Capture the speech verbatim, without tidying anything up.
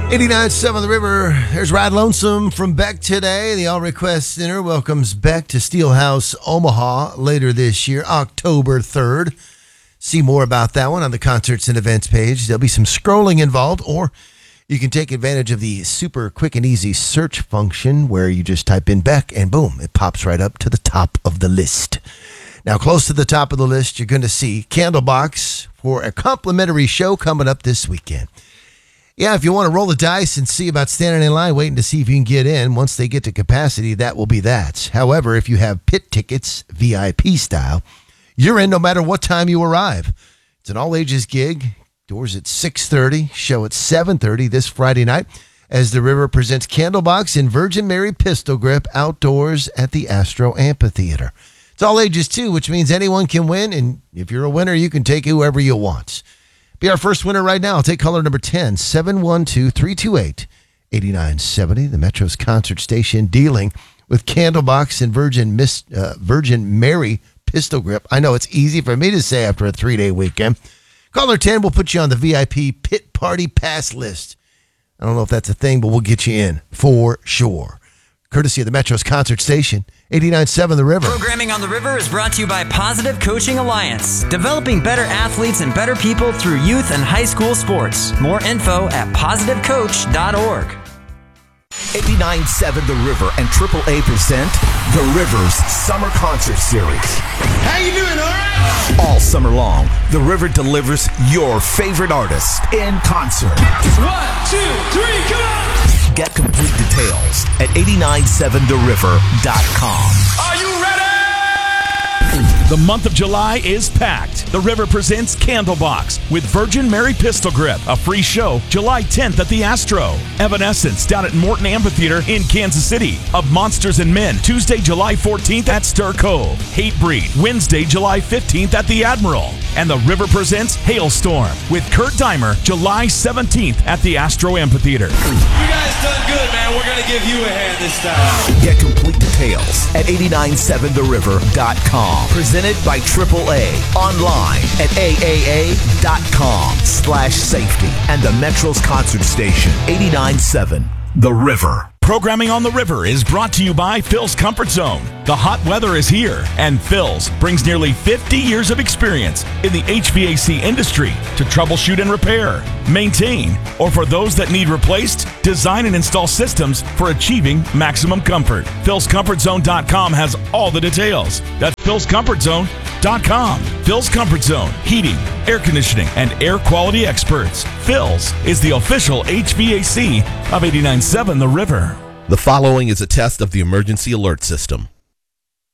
eighty-nine point seven The River. There's Ride Lonesome from Beck today. The All Request Center welcomes Beck to Steelhouse Omaha later this year, October third. See more about that one on the concerts and events page. There'll be some scrolling involved, or you can take advantage of the super quick and easy search function where you just type in Beck and boom, it pops right up to the top of the list. Now, close to the top of the list, you're going to see Candlebox for a complimentary show coming up this weekend. Yeah, if you want to roll the dice and see about standing in line waiting to see if you can get in, once they get to capacity, that will be that. However, if you have pit tickets, V I P style, you're in no matter what time you arrive. It's an all-ages gig. Doors at six thirty, show at seven thirty this Friday night as the River presents Candlebox and Virgin Mary Pistol Grip outdoors at the Astro Amphitheater. It's all ages, too, which means anyone can win, and if you're a winner, you can take whoever you want. Be our first winner right now. I'll take caller number ten, seven one two, three two eight, eight nine seven zero. The Metro's concert station dealing with Candlebox and Virgin Miss, uh, Virgin Mary Pistol Grip. I know it's easy for me to say after a three-day weekend. Caller ten will put you on the V I P Pit Party Pass list. I don't know if that's a thing, but we'll get you in for sure. Courtesy of the Metro's concert station, eighty-nine point seven The River. Programming on the River is brought to you by Positive Coaching Alliance, developing better athletes and better people through youth and high school sports. More info at positive coach dot org. eighty-nine point seven The River and triple A present The River's Summer Concert Series. How you doing, all right? All summer long, The River delivers your favorite artist in concert. One, two, three, come on! Get complete details at eighty-nine seven the river dot com. Are you ready? The month of July is packed. The River presents Candlebox with Virgin Mary Pistol Grip, a free show July tenth at the Astro. Evanescence down at Morton Amphitheater in Kansas City. Of Monsters and Men, Tuesday, July fourteenth at Stir Cove. Hatebreed, Wednesday, July fifteenth at the Admiral. And The River presents Hailstorm with Kurt Deimer, July seventeenth at the Astro Amphitheater. You guys done good, man. We're going to give you a hand this time. Get complete details at eighty-nine seven the river dot com. Presented by triple A. Online at A A A dot com slash safety. And the Metro's concert station, eighty-nine seven The River. Programming on the River is brought to you by Phil's Comfort Zone. The hot weather is here, and Phil's brings nearly fifty years of experience in the H V A C industry to troubleshoot and repair, maintain, or for those that need replaced, design and install systems for achieving maximum comfort. Phil's Comfort Zone dot com has all the details. That's Phil's Comfort Zone dot com. Phil's Comfort Zone, heating, air conditioning, and air quality experts. Phil's is the official H V A C of eighty-nine point seven The River. The following is a test of the emergency alert system.